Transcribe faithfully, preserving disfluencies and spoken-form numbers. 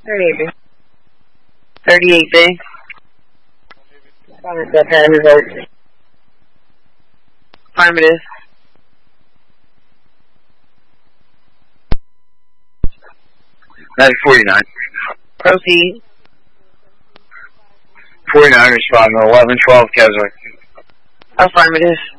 thirty-eight B. thirty-eight B. Affirmative. nine forty-nine. Proceed. forty-nine responding to eleven twelve Keswick. Affirmative.